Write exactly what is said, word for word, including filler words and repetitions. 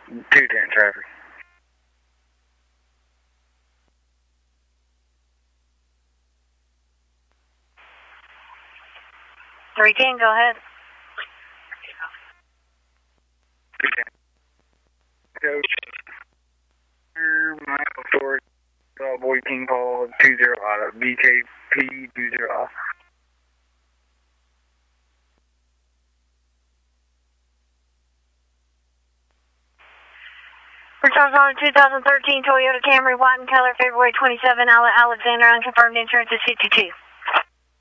two ten traffic. three ten, go ahead. two ten. Coach, Michael Storage, uh, Boy King Paul, two zero out of B K P two zero. Returns on a two thousand thirteen Toyota Camry, white in color, February twenty-seventh, Alexander, unconfirmed insurance is fifty-two.